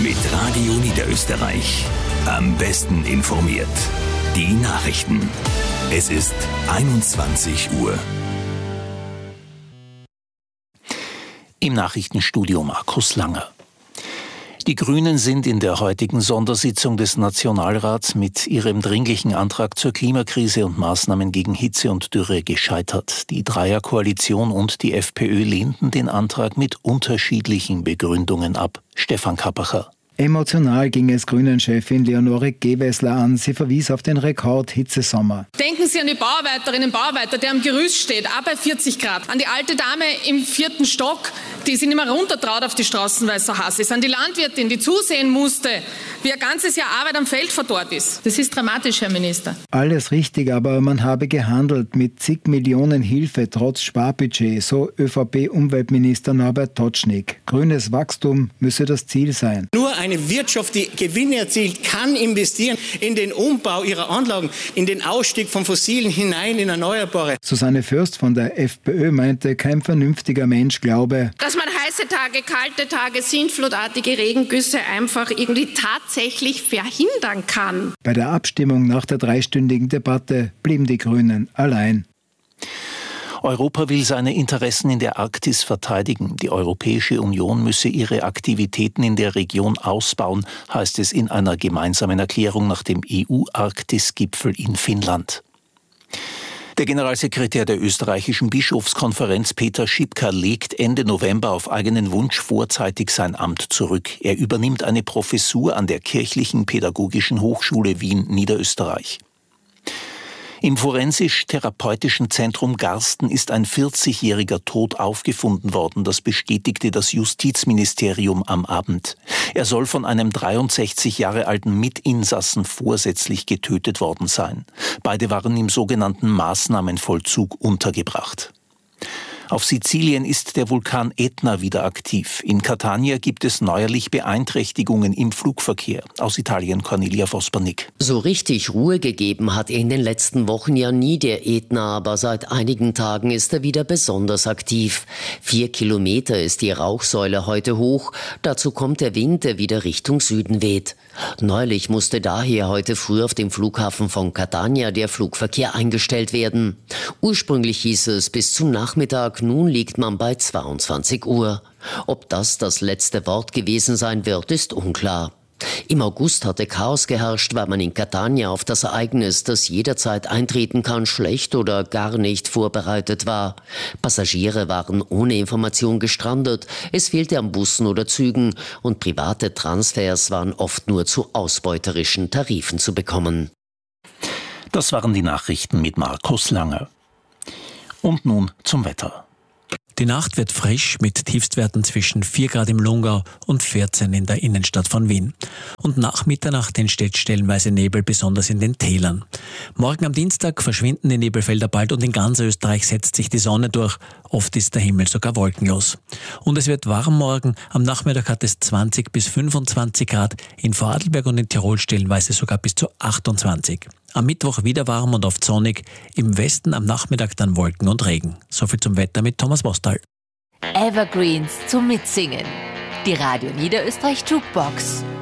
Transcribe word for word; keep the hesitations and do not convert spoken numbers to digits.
Mit Radio Niederösterreich. Am besten informiert. Die Nachrichten. Es ist einundzwanzig Uhr. Im Nachrichtenstudio Markus Langer. Die Grünen sind in der heutigen Sondersitzung des Nationalrats mit ihrem dringlichen Antrag zur Klimakrise und Maßnahmen gegen Hitze und Dürre gescheitert. Die Dreierkoalition und die FPÖ lehnten den Antrag mit unterschiedlichen Begründungen ab. Stefan Kappacher. Emotional ging es Grünen-Chefin Leonore Gewessler an. Sie verwies auf den Rekord-Hitzesommer. Denken Sie an die Bauarbeiterinnen und Bauarbeiter, der am Gerüst steht, auch bei vierzig Grad. An die alte Dame im vierten Stock, die sich nicht mehr runtertraut auf die Straßen, weil es so heiß ist. An die Landwirtin, die zusehen musste, wie ein ganzes Jahr Arbeit am Feld verdorrt ist. Das ist dramatisch, Herr Minister. Alles richtig, aber man habe gehandelt mit zig Millionen Hilfe trotz Sparbudget, so ÖVP-Umweltminister Norbert Totschnig. Grünes Wachstum müsse das Ziel sein. Nur eine Wirtschaft, die Gewinne erzielt, kann investieren in den Umbau ihrer Anlagen, in den Ausstieg von Fossilen hinein in Erneuerbare. Susanne Fürst von der FPÖ meinte, kein vernünftiger Mensch glaube, dass man heiße Tage, kalte Tage, sintflutartige Regengüsse einfach irgendwie tatsächlich verhindern kann. Bei der Abstimmung nach der dreistündigen Debatte blieben die Grünen allein. Europa will seine Interessen in der Arktis verteidigen. Die Europäische Union müsse ihre Aktivitäten in der Region ausbauen, heißt es in einer gemeinsamen Erklärung nach dem E U-Arktis-Gipfel in Finnland. Der Generalsekretär der österreichischen Bischofskonferenz Peter Schipka legt Ende November auf eigenen Wunsch vorzeitig sein Amt zurück. Er übernimmt eine Professur an der Kirchlichen Pädagogischen Hochschule Wien, Niederösterreich. Im Forensisch-Therapeutischen Zentrum Garsten ist ein vierzigjähriger tot aufgefunden worden. Das bestätigte das Justizministerium am Abend. Er soll von einem dreiundsechzig Jahre alten Mitinsassen vorsätzlich getötet worden sein. Beide waren im sogenannten Maßnahmenvollzug untergebracht. Auf Sizilien ist der Vulkan Etna wieder aktiv. In Catania gibt es neuerlich Beeinträchtigungen im Flugverkehr. Aus Italien Cornelia Vospernick. So richtig Ruhe gegeben hat in den letzten Wochen ja nie der Etna, aber seit einigen Tagen ist er wieder besonders aktiv. Vier Kilometer ist die Rauchsäule heute hoch. Dazu kommt der Wind, der wieder Richtung Süden weht. Neulich musste daher heute früh auf dem Flughafen von Catania der Flugverkehr eingestellt werden. Ursprünglich hieß es bis zum Nachmittag, nun liegt man bei zweiundzwanzig Uhr. Ob das das letzte Wort gewesen sein wird, ist unklar. Im August hatte Chaos geherrscht, weil man in Catania auf das Ereignis, das jederzeit eintreten kann, schlecht oder gar nicht vorbereitet war. Passagiere waren ohne Information gestrandet, es fehlte an Bussen oder Zügen und private Transfers waren oft nur zu ausbeuterischen Tarifen zu bekommen. Das waren die Nachrichten mit Markus Langer. Und nun zum Wetter. Die Nacht wird frisch mit Tiefstwerten zwischen vier Grad im Lungau und vierzehn in der Innenstadt von Wien. Und nach Mitternacht entsteht stellenweise Nebel, besonders in den Tälern. Morgen am Dienstag verschwinden die Nebelfelder bald und in ganz Österreich setzt sich die Sonne durch. Oft ist der Himmel sogar wolkenlos. Und es wird warm morgen. Am Nachmittag hat es zwanzig bis fünfundzwanzig Grad. In Vorarlberg und in Tirol stellenweise sogar bis zu achtundzwanzig. Am Mittwoch wieder warm und oft sonnig. Im Westen am Nachmittag dann Wolken und Regen. Soviel zum Wetter mit Thomas Wostal. Evergreens zum Mitsingen. Die Radio Niederösterreich Jukebox.